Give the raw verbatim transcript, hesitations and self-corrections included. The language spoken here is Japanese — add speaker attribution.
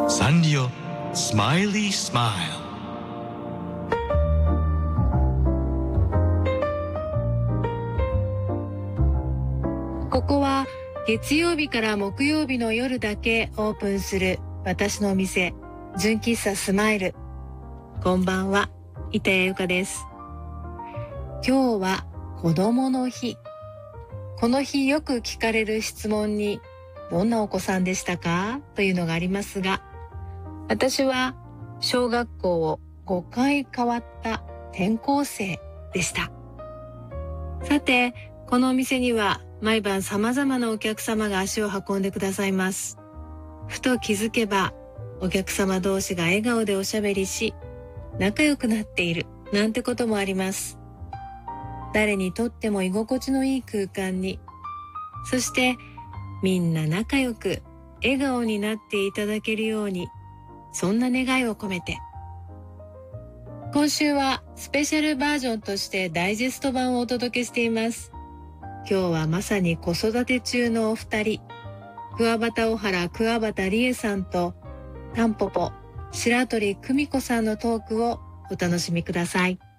Speaker 1: サンリオスマイリースマイル。
Speaker 2: ここは月曜日から木曜日の夜だけオープンする私のお店、純喫茶スマイル。こんばんは、板谷由香です。今日は子供の日。この日よく聞かれる質問に、どんなお子さんでしたかというのがありますが、私は小学校をごかい変わった転校生でした。さて、このお店には毎晩様々なお客様が足を運んでくださいます。ふと気づけば、お客様同士が笑顔でおしゃべりし、仲良くなっているなんてこともあります。誰にとっても居心地のいい空間に、そしてみんな仲良く笑顔になっていただけるように、そんな願いを込めて、今週はスペシャルバージョンとしてダイジェスト版をお届けしています。今日はまさに子育て中のお二人、桑畑小原桑畑理恵さんとタンポポ白鳥久美子さんのトークをお楽しみください。